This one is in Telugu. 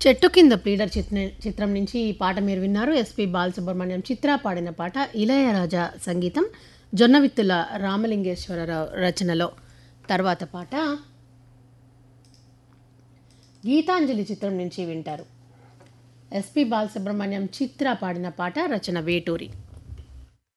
చెట్టు కింద ప్లీడర్ చిత్రం నుంచి ఈ పాట మీరు విన్నారు. ఎస్పి బాలసుబ్రహ్మణ్యం చిత్ర పాడిన పాట. ఇళయరాజా సంగీతం, జొన్నవిత్తుల రామలింగేశ్వరరావు రచనలో. తర్వాత పాట గీతాంజలి చిత్రం నుంచి వింటారు. ఎస్పి బాలసుబ్రహ్మణ్యం చిత్ర పాడిన పాట, రచన వేటూరి.